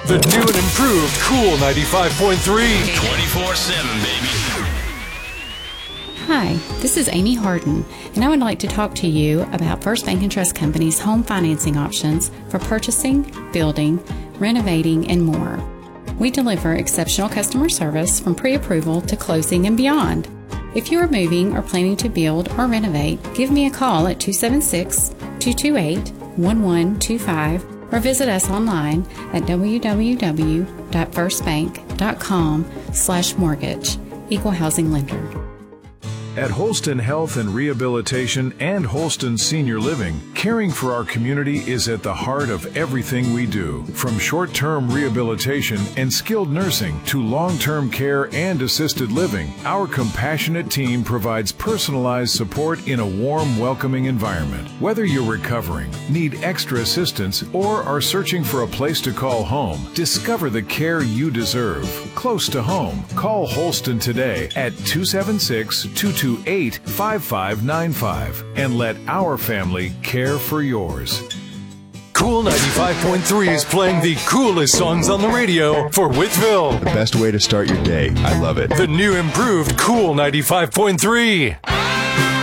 The new and improved Cool 95.3. 24/7, baby. Hi, this is Amy Harden, and I would like to talk to you about First Bank & Trust Company's home financing options for purchasing, building, renovating, and more. We deliver exceptional customer service from pre-approval to closing and beyond. If you are moving or planning to build or renovate, give me a call at 276-228-1125 or visit us online at www.firstbank.com/mortgage. Equal housing lender. At Holston Health and Rehabilitation and Holston Senior Living, caring for our community is at the heart of everything we do. From short-term rehabilitation and skilled nursing to long-term care and assisted living, our compassionate team provides personalized support in a warm, welcoming environment. Whether you're recovering, need extra assistance, or are searching for a place to call home, discover the care you deserve. Close to home. Call Holston today at 276-228-5595 and let our family care for yours. Cool 95.3 is playing the coolest songs on the radio for Whitville. The best way to start your day. I love it. The new improved Cool 95.3.